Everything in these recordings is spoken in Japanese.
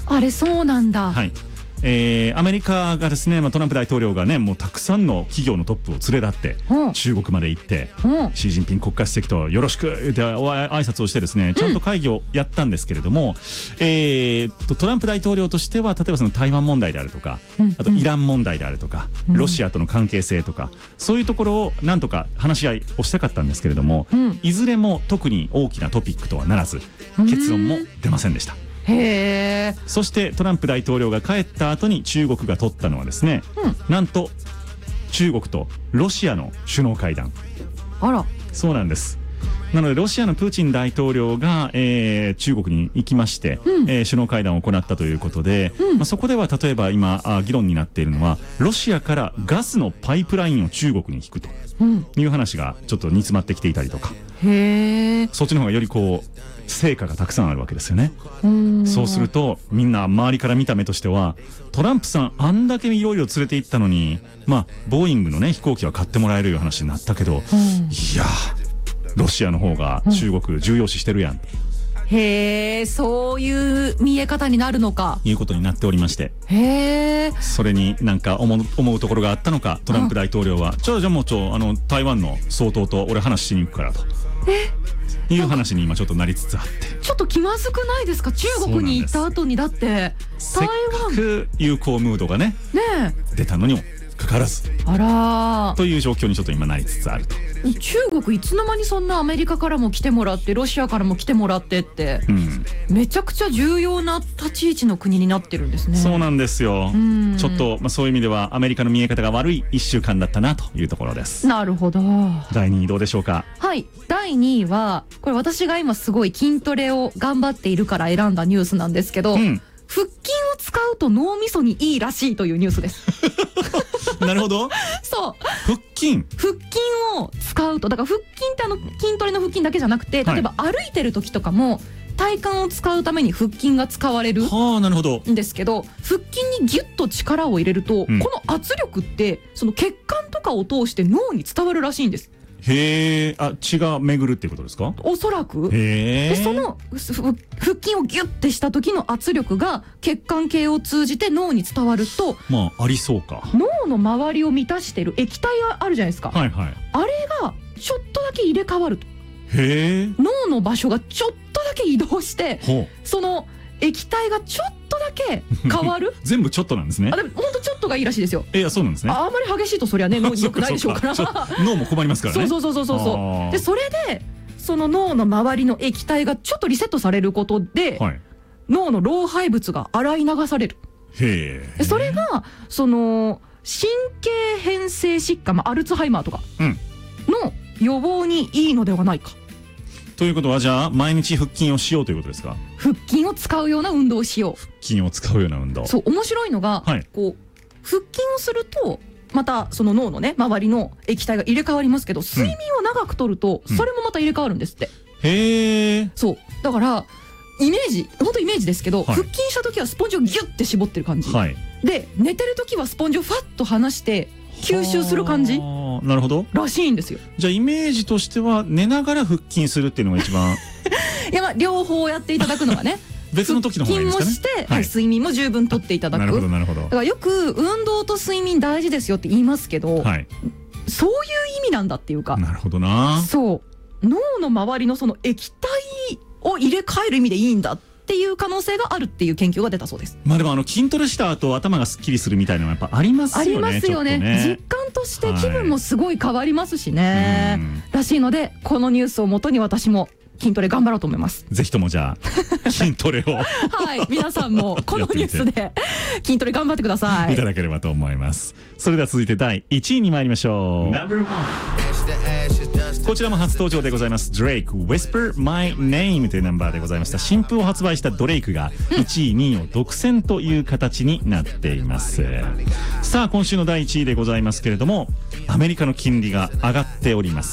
あれそうなんだ。 はい。アメリカがですね、トランプ大統領がね、もうたくさんの企業のトップを連れ立って中国まで行って、シー・ジンピン国家主席とよろしくって挨拶をしてですね、ちゃんと会議をやったんですけれども、トランプ大統領としては例えばその台湾問題であるとか、あとイラン問題であるとか、ロシアとの関係性とか、そういうところをなんとか話し合いをしたかったんですけれども、いずれも特に大きなトピックとはならず、結論も出ませんでした。 へー。 そしてトランプ大統領が帰った後に中国が取ったのはですね、なんと中国とロシアの首脳会談。 あら。 そうなんです。なのでロシアのプーチン大統領が、中国に行きまして、首脳会談を行ったということで、そこでは例えば今議論になっているのは、ロシアからガスのパイプラインを中国に引くという話がちょっと煮詰まってきていたりとか、 へー。 そっちの方がよりこう成果がたくさんあるわけですよね。そうするとみんな周りから見た目としては、トランプさんあんだけいろいろ連れて行ったのに、ボーイングのね飛行機は買ってもらえるいう話になったけど、いやロシアの方が中国重要視してるやん、 へえ、そういう見え方になるのか、 いうことになっておりまして、 へえ、 それになんか思うところがあったのか、トランプ大統領はじゃあもう台湾の総統と俺話しに行くからという話に今ちょっとなりつつあって、 ちょっと気まずくないですか？中国に行った後にだってせっかく友好ムードがね出たのにもかかわらず、 あらという状況にちょっと今なりつつあると。 中国いつの間にそんなアメリカからも来てもらってロシアからも来てもらってって、めちゃくちゃ重要な立ち位置の国になってるんですね。 そうなんですよ。ちょっと、そういう意味ではアメリカの見え方が悪い1週間だったなというところです。 なるほど。 第2位どうでしょうか？ はい、第2位はこれ私が今すごい筋トレを頑張っているから選んだニュースなんですけど、腹筋を使うと脳みそにいいらしいというニュースです。 なるほど。 そう、 腹筋を使うと、だから腹筋って筋トレの腹筋だけじゃなくて、例えば歩いてる時とかも体幹を使うために腹筋が使われるんですけど、腹筋にギュッと力を入れると、この圧力ってその血管とかを通して脳に伝わるらしいんです。 へえ、血が巡るっていうことですか？ おそらく。でその腹筋をギュッてした時の圧力が血管系を通じて脳に伝わると、 ありそうか。 脳の周りを満たしてる液体があるじゃないですか。あれがちょっとだけ入れ替わると。脳の場所がちょっとだけ移動して、その液体がちょっとだけ変わる。 全部ちょっとなんですね。 でも本当ちょっとがいいらしいですよ。 いや、そうなんですね。 あんまり激しいとそりゃね脳に良くないでしょうから。 脳も困りますからね。 そうで、それでその脳の周りの液体がちょっとリセットされることで、脳の老廃物が洗い流される。でそれがその神経変性疾患、アルツハイマーとかの予防にいいのではないか。 ということは、じゃあ毎日腹筋をしようということですか？ 腹筋を使うような運動をしよう。 腹筋を使うような運動。 そう、面白いのが、こう腹筋をするとまたその脳のね周りの液体が入れ替わりますけど、睡眠を長くとるとそれもまた入れ替わるんですって。 へえ。 そうだから本当イメージですけど、腹筋した時はスポンジをギュッて絞ってる感じ、で寝てる時はスポンジをファッと離して吸収する感じ。 なるほど。 らしいんですよ。 じゃあイメージとしては寝ながら腹筋するっていうのが一番いや、両方やっていただくのがね別の時の方がいいですかね。 腹筋もして、睡眠も十分とっていただく。なるほどなるほど。だからよく運動と睡眠大事ですよって言いますけど、そういう意味なんだっていうか。 なるほどな。 そう脳の周りのその液体を入れ替える意味でいいんだっていう可能性があるっていう研究が出たそうです。 でも筋トレした後頭がすっきりするみたいなのはやっぱありますよね。 ありますよね。実感として気分もすごい変わりますしね、らしいので、このニュースをもとに私も筋トレ頑張ろうと思います。 ぜひともじゃあ筋トレを皆さんもこのニュースで筋トレ頑張ってください。 いただければと思います。それでは続いて第1位に参りましょう。こちらも初登場でございます。ドレイク Whisper My Name というナンバーでございました。新譜を発売したドレイクが1位2位を独占という形になっています。さあ今週の第1位でございますけれども、アメリカの金利が上がっております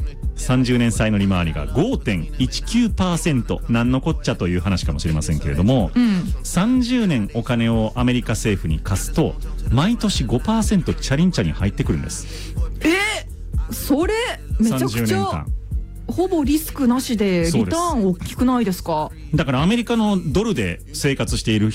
。30年債の利回りが 5.19%、 何のこっちゃという話かもしれませんけれども、30年お金をアメリカ政府に貸すと毎年 5% チャリンチャリン入ってくるんです。 それめちゃくちゃほぼリスクなしでリターン大きくないですか？ だからアメリカのドルで生活している